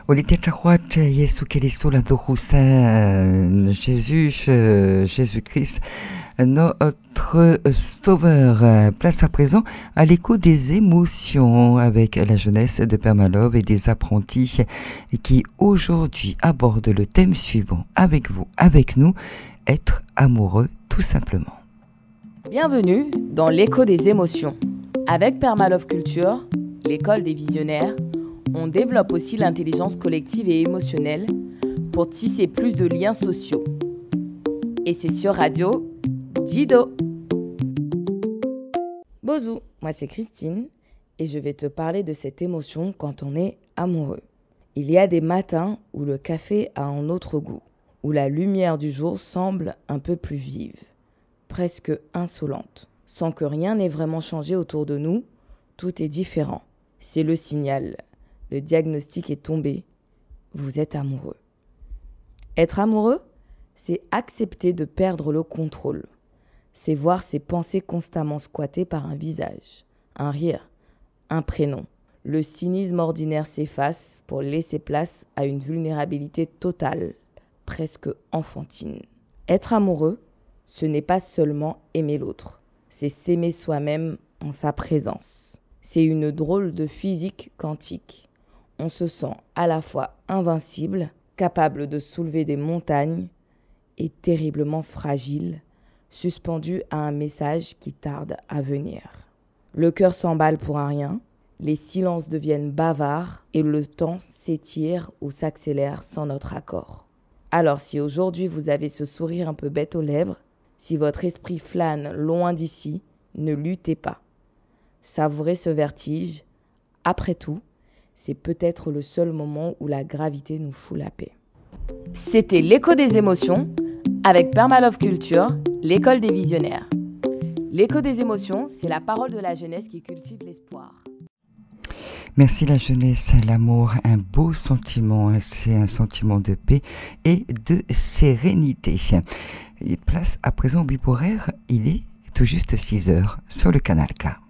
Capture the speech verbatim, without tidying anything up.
Olitechahuach, Yesu Keliso, la Doroussa, Jésus, euh, Jésus-Christ, notre Sauveur. Place à présent à l'écho des émotions avec la jeunesse de Père Malov et des apprentis qui aujourd'hui abordent le thème suivant avec vous, avec nous, être amoureux tout simplement. Bienvenue dans l'écho des émotions. Avec Père Malov Culture, l'école des visionnaires, on développe aussi l'intelligence collective et émotionnelle pour tisser plus de liens sociaux. Et c'est sur Radio Guido. Bonjour, moi c'est Christine et je vais te parler de cette émotion quand on est amoureux. Il y a des matins où le café a un autre goût, où la lumière du jour semble un peu plus vive, presque insolente. Sans que rien n'ait vraiment changé autour de nous, tout est différent. C'est le signal. Le diagnostic est tombé. Vous êtes amoureux. Être amoureux, c'est accepter de perdre le contrôle. C'est voir ses pensées constamment squattées par un visage, un rire, un prénom. Le cynisme ordinaire s'efface pour laisser place à une vulnérabilité totale, presque enfantine. Être amoureux, ce n'est pas seulement aimer l'autre, c'est s'aimer soi-même en sa présence. C'est une drôle de physique quantique. On se sent à la fois invincible, capable de soulever des montagnes, et terriblement fragile, suspendu à un message qui tarde à venir. Le cœur s'emballe pour un rien, les silences deviennent bavards et le temps s'étire ou s'accélère sans notre accord. Alors si aujourd'hui vous avez ce sourire un peu bête aux lèvres, si votre esprit flâne loin d'ici, ne luttez pas. Savourez ce vertige. Après tout, c'est peut-être le seul moment où la gravité nous fout la paix. C'était l'écho des émotions avec Père Malov Culture, l'école des visionnaires. L'écho des émotions, c'est la parole de la jeunesse qui cultive l'espoir. Merci la jeunesse, l'amour, un beau sentiment, c'est un sentiment de paix et de sérénité. Et place à présent au bip horaire, il est tout juste six heures sur le canal K.